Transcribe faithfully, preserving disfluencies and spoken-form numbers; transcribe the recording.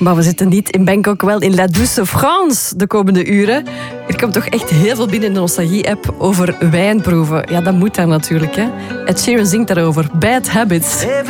Maar we zitten niet in Bangkok, wel in La Douce France de komende uren. Er komt toch echt heel veel binnen in de Nostalgie-app over wijnproeven. Ja, dat moet daar natuurlijk. Hè. Ed Sheeran zingt daarover. Bad Habits.